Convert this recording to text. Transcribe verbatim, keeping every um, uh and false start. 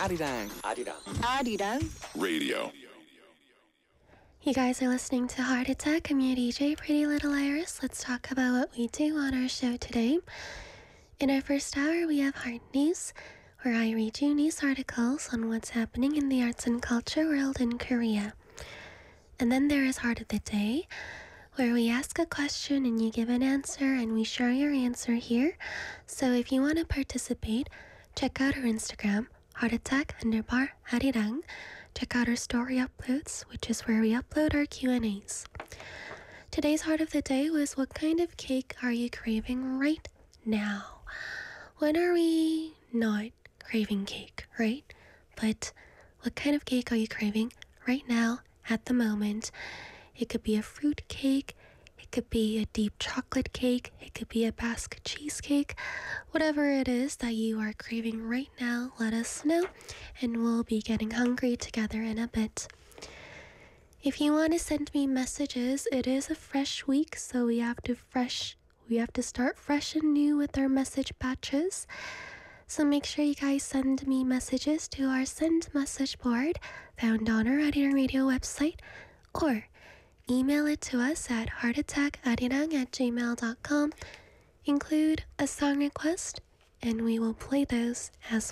Arirang. Arirang. Arirang Radio. You guys are listening to Heart Attack. I'm your D J, Pretty Little Iris. Let's talk about what we do on our show today. In our first hour, we have Heart News, where I read you news articles on what's happening in the arts and culture world in Korea. And then there is Heart of the Day, where we ask a question and you give an answer and we share your answer here. So if you want to participate, check out our Instagram, heartattack underbar arirang. Check out our story uploads, which is where we upload our Q and A's. Today's Heart of the Day was, what kind of cake are you craving right now? When are we not craving cake, right? But what kind of cake are you craving right now at the moment? It could be a fruit cake, it could be a deep chocolate cake, it could be a Basque cheesecake. Whatever it is that you are craving right now, let us know, and we'll be getting hungry together in a bit. If you want to send me messages, it is a fresh week, so we have to fresh we have to start fresh and new with our message batches. So make sure you guys send me messages to our send message board found on our Arirang Radio website, or email it to us at heartattackarirang at gmail dot com. Include a song request, and we will play those as